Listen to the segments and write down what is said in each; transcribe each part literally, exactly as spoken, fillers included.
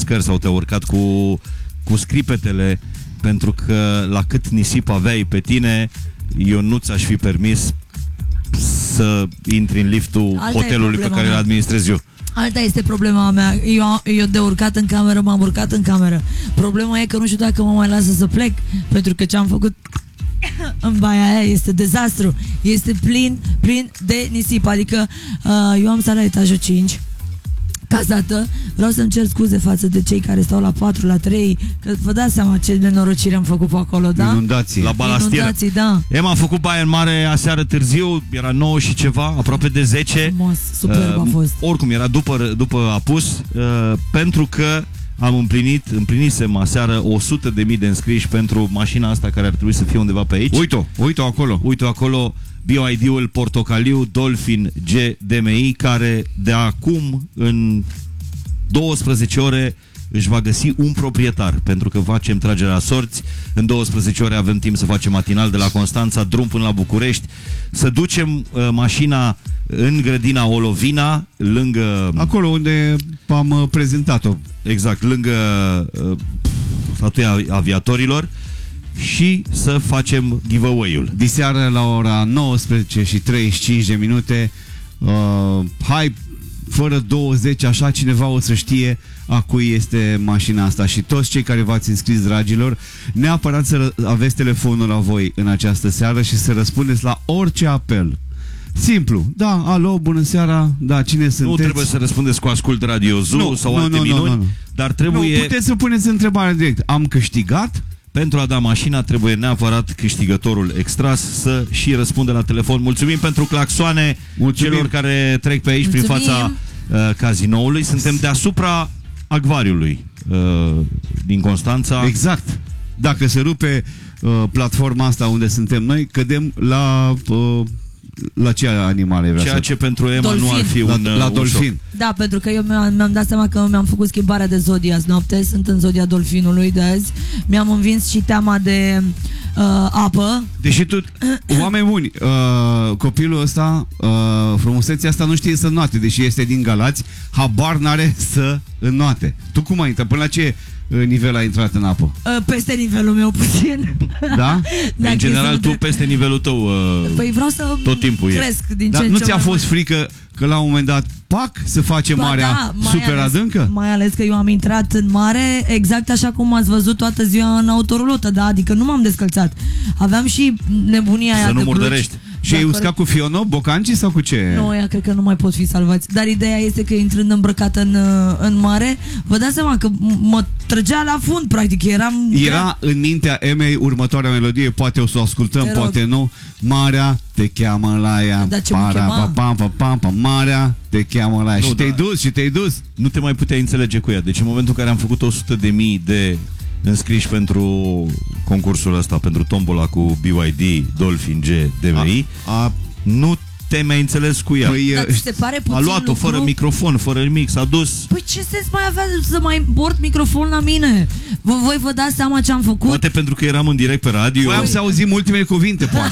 scări sau te-a urcat cu, cu scripetele, pentru că la cât nisip aveai pe tine, eu nu ți-aș fi permis să intri în liftul Alta hotelului pe care îl administrez eu. Alta este problema mea. Eu, eu de urcat în cameră, m-am urcat în cameră. Problema e că nu știu dacă mă mai lasă să plec, pentru că ce am făcut în baia aia este dezastru. Este plin, plin de nisip. Adică uh, eu am sala etajul cinci, cazată. Vreau să-mi cer scuze față de cei care stau la patru, la trei, că vă dați seama ce nenorocire am făcut pe acolo, da? Inundații. La balastieră. Inundații, da. Ema a făcut baie în mare aseară târziu, era nouă și ceva, aproape de zece. Frumos, superb uh, a fost. Oricum, era după, după apus, uh, pentru că am împlinit, împlinisem aseară o sută de mii de înscriși pentru mașina asta care ar trebui să fie undeva pe aici. Uite-o, uite-o acolo. Uite acolo, B Y D-ul portocaliu Dolphin G D M I, care de acum în douăsprezece ore își va găsi un proprietar, pentru că facem tragerea la sorți. În douăsprezece ore avem timp să facem matinal de la Constanța, drum până la București, să ducem uh, mașina în grădina Olovina, lângă... Acolo unde am uh, prezentat-o. Exact, lângă uh, statuia aviatorilor, și să facem giveaway-ul. Diseară la ora nouăsprezece și treizeci și cinci de minute, uh, hai, fără douăzeci, așa, cineva o să știe a cui este mașina asta. Și toți cei care v-ați înscris, dragilor, neapărat să aveți telefonul la voi în această seară și să răspundeți la orice apel. Simplu, da, alo, bună seara, da, cine sunteți? Nu trebuie să răspundeți cu ascult Radio Zoo nu, sau nu, alte nu, minuni, nu, nu. dar trebuie... Nu, puteți să puneți întrebarea direct. Am câștigat? Pentru a da mașina trebuie neapărat câștigătorul extras să și răspunde la telefon. Mulțumim pentru claxoane. Mulțumim celor care trec pe aici. Mulțumim. Prin fața uh, cazinoului. Suntem deasupra acvariului uh, din Constanța. Exact. Dacă se rupe uh, platforma asta unde suntem noi, cădem la... Uh, la ce animale vrea Ceea să... ce pentru Ema Dolfin. nu ar fi la, un la un dolfin. șoc. Da, pentru că eu mi-am, mi-am dat seama că mi-am făcut schimbarea de zodie azi noapte. Sunt în zodia dolfinului de azi. Mi-am învins și teama de uh, apă. Deși tu, oameni buni, uh, copilul ăsta, uh, frumusețea asta nu știe să înnoate, deși este din Galați, habar n-are să înnoate. Tu cum ai intrat? Până la ce nivel a intrat în apă? Uh, peste nivelul meu puțin. Da? În general tu peste nivelul tău uh, păi vreau să tot timpul cresc e. din Dar ce nu în ce ți-a mai fost mult. frică că la un moment dat, pac, să face Ba marea da, mai super ales, adâncă? Mai ales că eu am intrat în mare exact așa cum ați văzut toată ziua în autorulotă, da? Adică nu m-am descălțat. Aveam și nebunia aia Să de nu blugi. murdărești. Și ai uscat cu fionă, bocanci sau cu ce? Nu, ea cred că nu mai pot fi salvați. Dar ideea este că intrând îmbrăcată în, în mare, vă dați seama că mă trăgea la fund, practic. Eram... Era în mintea Emei următoarea melodie, poate o să o ascultăm, Te rog. poate nu. Marea te cheamă la ea. Dar ce mă Para, chema? pa, pam, pa, pam, pa, Marea te cheamă la ea. Nu, Și da. te-ai dus, și te-ai dus. Nu te mai puteai înțelege cu ea. Deci în momentul în care am făcut o sută de mii de înscriși pentru concursul ăsta, pentru tombola cu B Y D Dolphin G D M I, A, a, nu te mai înțeles cu ea. păi, Dar ți se pare puțin A luat-o lucru? fără microfon, fără nimic, s-a dus. Păi ce sens mai avea să mai port microfon la mine? Vă, voi vă dați seama ce am făcut? Poate pentru că eram în direct pe radio. voiam să auzim ultimele cuvinte, poate.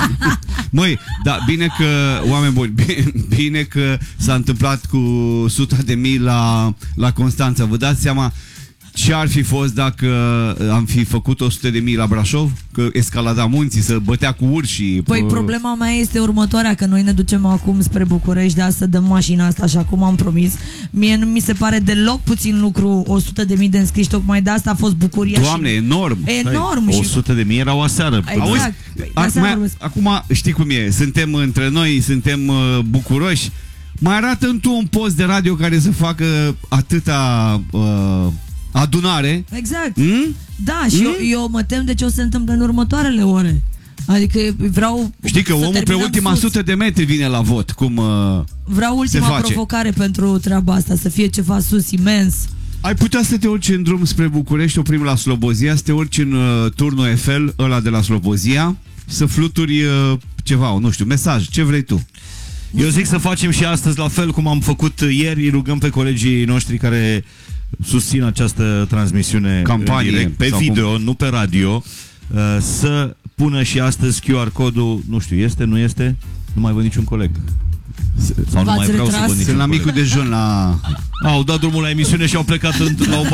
Măi, da, bine că, oameni buni, bine, bine că s-a întâmplat cu suta de mii la, la Constanța. Vă dați seama ce ar fi fost dacă am fi făcut o sută de mii la Brașov? Că escalada munții, să bătea cu urșii. Păi pă... problema mea este următoarea, că noi ne ducem acum spre București, de asta dăm mașina asta, așa cum am promis. Mie nu mi se pare deloc puțin lucru o sută de mii de înscriși, tocmai de asta a fost bucuria. Doamne, și... enorm! Enorm! o Și... sută de mii erau aseară. Exact. Auzi, Păi, ac- asta mai, vorbesc. acum știi cum e, suntem între noi, suntem uh, bucuroși. Mai arată-mi tu un post de radio care să facă atâta uh, adunare. Exact. Mm? Da, și Mm? eu, eu mă tem de ce o să se întâmple în următoarele ore. Adică vreau Știi că să omul pe terminăm ultima sus. sută de metri vine la vot. Cum uh, Vreau ultima face. provocare pentru treaba asta, să fie ceva sus, imens. ai putea să te urci în drum spre București, oprim la Slobozia, să te urci în uh, turnul Eiffel, ăla de la Slobozia, să fluturi uh, ceva, nu știu, mesaj, ce vrei tu. Eu zic să facem și astăzi la fel cum am făcut ieri. Îi rugăm pe colegii noștri care susțin această transmisiune Campanie, în direct, pe sau video, cum? nu pe radio, uh, să pună și astăzi Q R codul. Nu știu, este, nu este? Nu mai văd niciun coleg. Sau nu V-ați mai vreau retras? să văd niciun Sunt la coleg. micul dejun la... Au dat drumul la emisiune și au plecat în, la o